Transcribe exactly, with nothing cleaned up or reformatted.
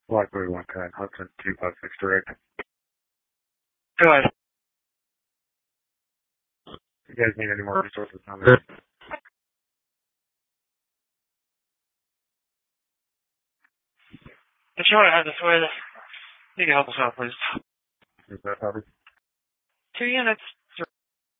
Blackberry one ten, Hudson two five six direct. Go ahead. You guys need any more resources on this? If you want to have this with, you can help us out, please. Is that covered? Two units.